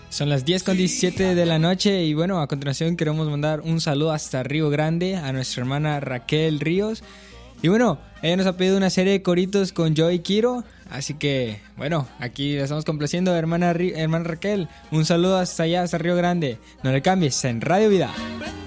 Son las 10:17 de la noche y bueno, a continuación queremos mandar un saludo hasta Río Grande a nuestra hermana Raquel Ríos. Y bueno, ella nos ha pedido una serie de coritos con Joey Kiro, así que bueno, aquí la estamos complaciendo, hermana Raquel. Un saludo hasta allá, hasta Río Grande. No le cambies, en Radio Vida.